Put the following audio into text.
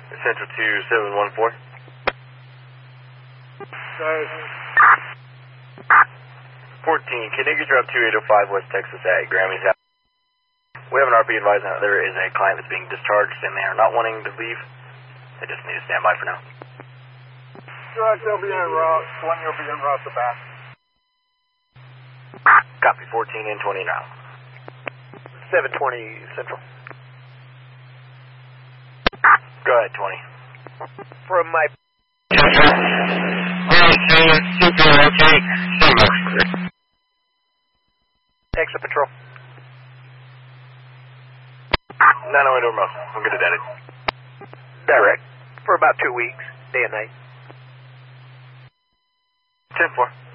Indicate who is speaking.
Speaker 1: Central 2714.
Speaker 2: Sorry.
Speaker 1: 14, can you get drop 2805 West Texas at Grammy's house? We have an RP advising that there is a client that's being discharged and they are not wanting to leave. They just need to stand by for now.
Speaker 2: Correct, they'll be en route. One, you'll be en route to back.
Speaker 1: Copy, 14 and 20 now.
Speaker 3: 720 Central.
Speaker 1: Go ahead, 20.
Speaker 3: From my... Exit patrol.
Speaker 1: 908 over most. I'm good at that.
Speaker 3: Direct. For about 2 weeks, day and night.
Speaker 1: 10-4.